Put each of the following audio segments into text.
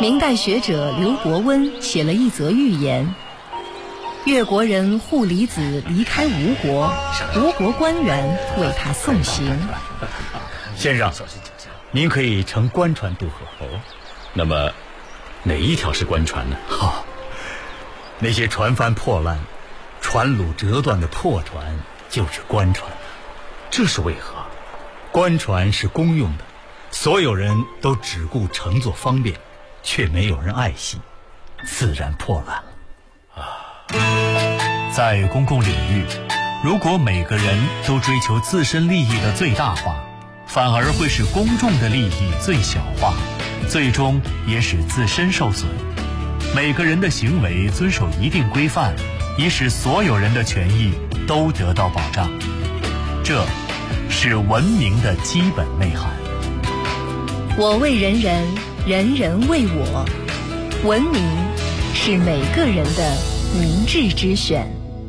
明代学者刘伯温写了一则寓言：越国人护离子离开吴国，吴国官员为他送行。 先生，您可以乘官船渡河。那么哪一条是官船呢？那些船帆破烂、船橹折断的破船就是官船。这是为何？官船是公用的，所有人都只顾乘坐方便，却没有人爱惜，自然破烂了。 在公共领域，如果每个人都追求自身利益的最大化，反而会使公众的利益最小化，最终也使自身受损。每个人的行为遵守一定规范，以使所有人的权益都得到保障。这是文明的基本内涵。 我为人人，人人为我。文明是每个人的明智之选。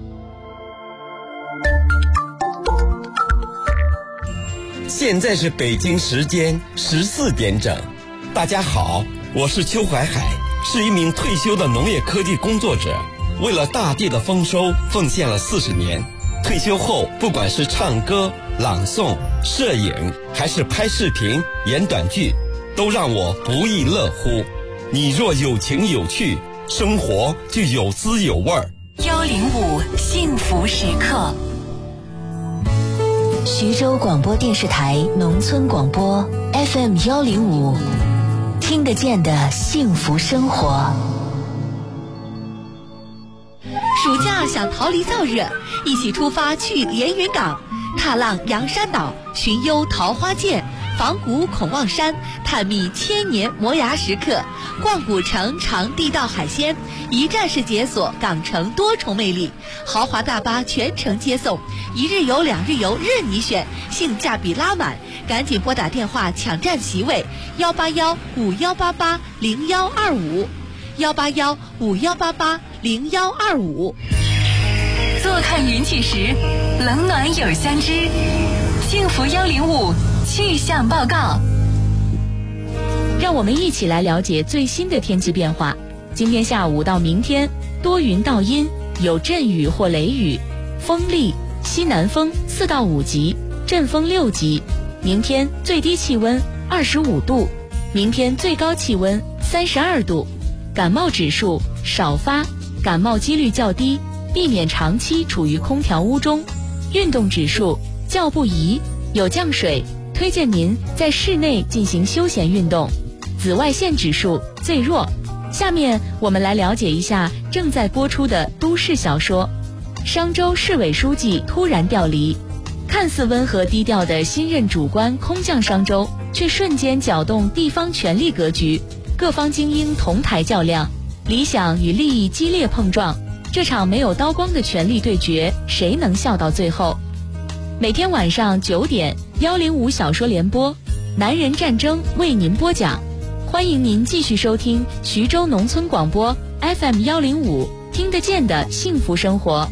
现在是北京时间14点整。大家好，我是邱怀海，是一名退休的农业科技工作者，为了大地的丰收奉献了40年。退休后，不管是唱歌、朗诵、摄影，还是拍视频、演短剧，都让我不亦乐乎。你若有情有趣，生活就有滋有味儿。 105幸福时刻， 徐州广播电视台农村广播 FM 105，听得见的幸福生活。 暑假想逃离燥热，一起出发去连云港，踏浪洋山岛，寻幽桃花涧，访古孔望山，探秘千年磨牙时刻，逛古城尝地道海鲜，一站式解锁港城多重魅力，豪华大巴全程接送，1日游2日游任你选，性价比拉满，赶紧拨打电话抢占席位18151880125，18151880125。 坐看云起时，冷暖有相知。幸福105气象报告。 让我们一起来了解最新的天气变化。今天下午到明天，多云到阴，有阵雨或雷雨，风力西南风4到5级，阵风6级。明天最低气温25度，明天最高气温32度。感冒指数少发，感冒几率较低，避免长期处于空调屋中。运动指数较不宜，有降水，推荐您在室内进行休闲运动。紫外线指数最弱。下面我们来了解一下正在播出的都市小说。商州市委书记突然调离，看似温和低调的新任主官空降商州，却瞬间搅动地方权力格局，各方精英同台较量，理想与利益激烈碰撞。这场没有刀光的权力对决，谁能笑到最后？每天晚上9点，105小说联播，男人战争为您播讲。欢迎您继续收听徐州农村广播 FM 105，听得见的幸福生活。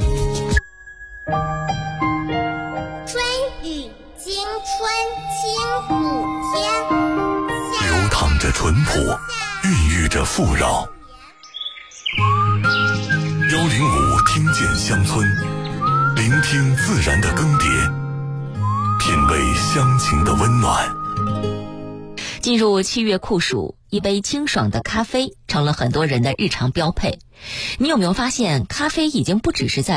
春雨惊春清谷天， 流淌着淳朴，孕育着富饶。105听见乡村，聆听自然的更迭，品味乡情的温暖。 进入7月酷暑，一杯清爽的咖啡成了很多人的日常标配。你有没有发现，咖啡已经不只是在